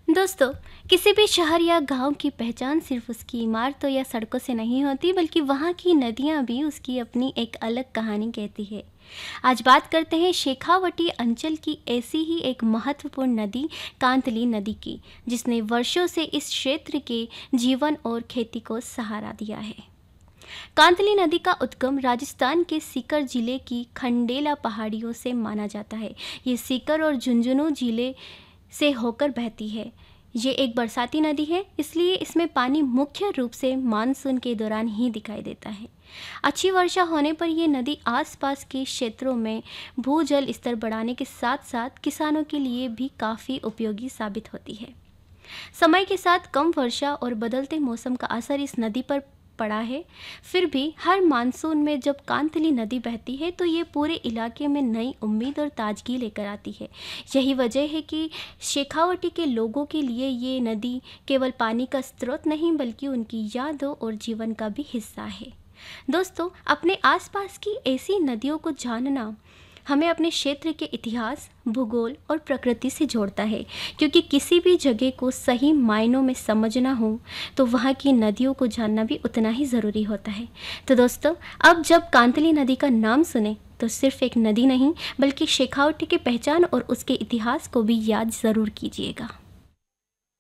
दोस्तों, किसी भी शहर या गांव की पहचान सिर्फ उसकी इमारतों या सड़कों से नहीं होती, बल्कि वहाँ की नदियाँ भी उसकी अपनी एक अलग कहानी कहती है। आज बात करते हैं शेखावटी अंचल की ऐसी ही एक महत्वपूर्ण नदी, कांतली नदी की, जिसने वर्षों से इस क्षेत्र के जीवन और खेती को सहारा दिया है। कांतली नदी का उद्गम राजस्थान के सीकर जिले की खंडेला पहाड़ियों से माना जाता है। ये सीकर और झुंझुनू जिले से होकर बहती है। ये एक बरसाती नदी है, इसलिए इसमें पानी मुख्य रूप से मानसून के दौरान ही दिखाई देता है। अच्छी वर्षा होने पर यह नदी आसपास के क्षेत्रों में भूजल स्तर बढ़ाने के साथ साथ किसानों के लिए भी काफ़ी उपयोगी साबित होती है। समय के साथ कम वर्षा और बदलते मौसम का असर इस नदी पर पड़ा है। फिर भी हर मानसून में जब कांतली नदी बहती है तो ये पूरे इलाके में नई उम्मीद और ताजगी लेकर आती है। यही वजह है कि शेखावटी के लोगों के लिए ये नदी केवल पानी का स्रोत नहीं, बल्कि उनकी यादों और जीवन का भी हिस्सा है। दोस्तों, अपने आसपास की ऐसी नदियों को जानना हमें अपने क्षेत्र के इतिहास, भूगोल और प्रकृति से जोड़ता है, क्योंकि किसी भी जगह को सही मायनों में समझना हो तो वहाँ की नदियों को जानना भी उतना ही ज़रूरी होता है। तो दोस्तों, अब जब कांतली नदी का नाम सुने तो सिर्फ एक नदी नहीं, बल्कि शेखावटी की पहचान और उसके इतिहास को भी याद ज़रूर कीजिएगा।